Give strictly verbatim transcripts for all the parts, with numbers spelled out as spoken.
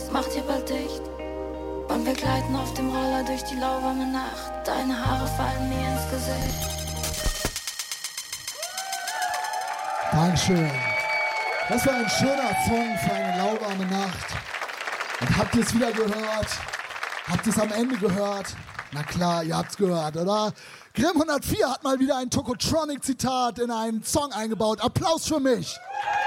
es macht hier bald dicht. Und wir gleiten auf dem Roller durch die lauwarme Nacht. Deine Haare fallen mir ins Gesicht. Dankeschön. Das war ein schöner Song für eine lauwarme Nacht. Und habt ihr es wieder gehört? Habt ihr es am Ende gehört? Na klar, ihr habt's gehört, oder? Grimm hundertvier hat mal wieder ein Tokotronic-Zitat in einen Song eingebaut. Applaus für mich!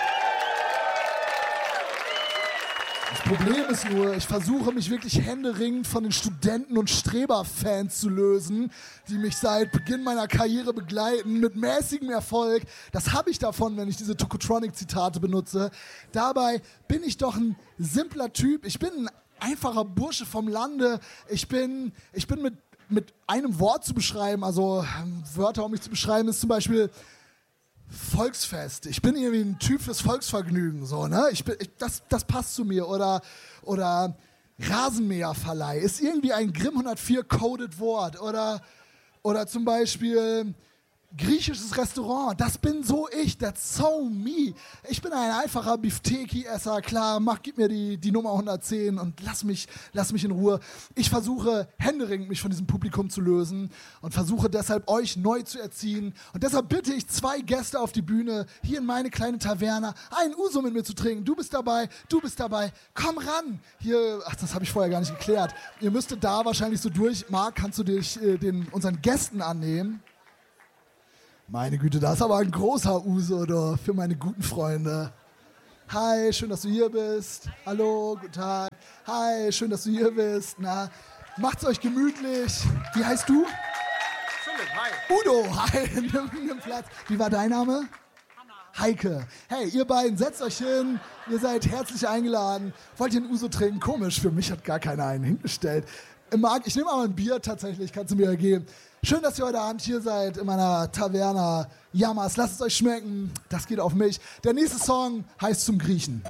Das Problem ist nur, ich versuche mich wirklich händeringend von den Studenten- und Streber-Fans zu lösen, die mich seit Beginn meiner Karriere begleiten, mit mäßigem Erfolg. Das habe ich davon, wenn ich diese Tokotronic-Zitate benutze. Dabei bin ich doch ein simpler Typ. Ich bin ein einfacher Bursche vom Lande. Ich bin, ich bin mit, mit einem Wort zu beschreiben, also Wörter, um mich zu beschreiben, ist zum Beispiel Volksfest. Ich bin irgendwie ein Typ fürs Volksvergnügen, so, ne? Ich bin, ich, das, das passt zu mir. Oder, oder Rasenmäherverleih ist irgendwie ein Grimm hundertvier coded Wort. Oder, oder zum Beispiel griechisches Restaurant. Das bin so ich. That's so me. Ich bin ein einfacher Bifteki-Esser. Klar, mach, gib mir die, die Nummer hundertzehn und lass mich, lass mich in Ruhe. Ich versuche händeringend mich von diesem Publikum zu lösen und versuche deshalb euch neu zu erziehen. Und deshalb bitte ich zwei Gäste auf die Bühne, hier in meine kleine Taverne, einen Uso mit mir zu trinken. Du bist dabei, du bist dabei. Komm ran. Hier, ach, das habe ich vorher gar nicht geklärt. Ihr müsstet da wahrscheinlich so durch. Marc, kannst du dich äh, den, unseren Gästen annehmen? Meine Güte, das ist aber ein großer Uso da für meine guten Freunde. Hi, schön, dass du hier bist. Hallo, guten Tag. Hi, schön, dass du hier bist. Na, macht's euch gemütlich. Wie heißt du? Philipp, hi. Udo, hi, nimm, nimm Platz. Wie war dein Name? Heike. Hey, ihr beiden, setzt euch hin. Ihr seid herzlich eingeladen. Wollt ihr einen Uso trinken? Komisch, für mich hat gar keiner einen hingestellt. Marc, ich nehme aber ein Bier tatsächlich, kannst du mir ja geben. Schön, dass ihr heute Abend hier seid in meiner Taverna. Jammers, lasst es euch schmecken. Das geht auf mich. Der nächste Song heißt Zum Griechen.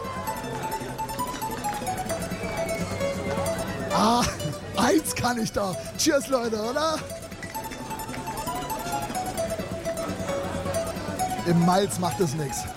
Ah, eins kann ich doch. Cheers, Leute, oder? Im Malz macht es nichts.